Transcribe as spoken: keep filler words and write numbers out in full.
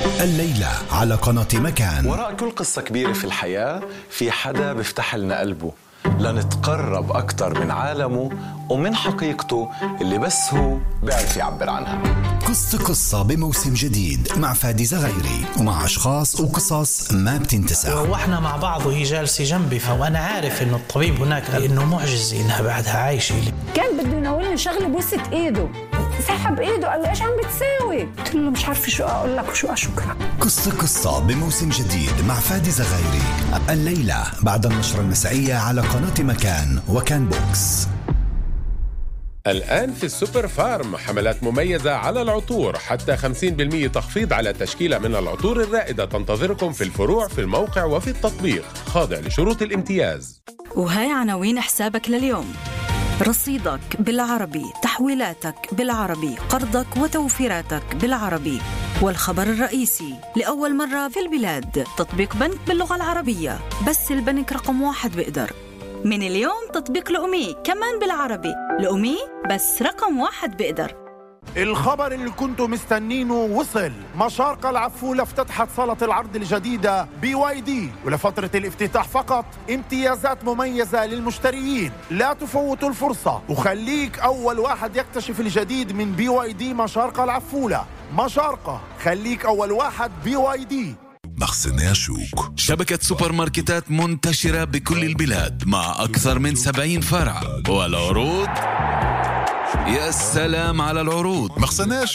الليلة على قناة مكان. وراء كل قصة كبيرة في الحياة في حدا بيفتح لنا قلبه لنتقرب أكتر من عالمه ومن حقيقته اللي بس هو بيعرف يعبر عنها. قصة قصة بموسم جديد مع فادي زغيري ومع أشخاص وقصص ما بتنتسى. روحنا مع بعض وهي جالسة جنبي، وأنا عارف إنه الطبيب هناك قال إنه معجزة إنها بعدها عايشة. كان بده يناولني شغلة بوسة إيده، سحب إيده قال لي إيش عم بتساوي؟ قلت له مش عارفة شو أقول لك وشو أشكرك. قصة قصة بموسم جديد مع فادي زغيري الليلة بعد النشرة المسائية على قناة مكان وكان بوكس. الآن في السوبر فارم حملات مميزة على العطور، حتى خمسين بالمئة تخفيض على تشكيلة من العطور الرائدة تنتظركم في الفروع في الموقع وفي التطبيق، خاضع لشروط الامتياز. وهاي عناوين حسابك لليوم: رصيدك بالعربي، تحويلاتك بالعربي، قرضك وتوفيراتك بالعربي. والخبر الرئيسي: لأول مرة في البلاد تطبيق بنك باللغة العربية، بس البنك رقم واحد بيقدر. من اليوم تطبيق لأمي كمان بالعربي، لأمي بس رقم واحد بيقدر. الخبر اللي كنتوا مستنينه وصل. مشارقة العفولة افتتحت صالة العرض الجديدة بي واي دي، ولفترة الافتتاح فقط امتيازات مميزة للمشتريين. لا تفوتوا الفرصة وخليك أول واحد يكتشف الجديد من بي واي دي مشارقة العفولة. مشارقة، خليك أول واحد بي واي دي. مخزن شوك، شبكة سوبر ماركتات منتشرة بكل البلاد مع أكثر من سبعين فرع، والعروض يا سلام على العروض. مخزن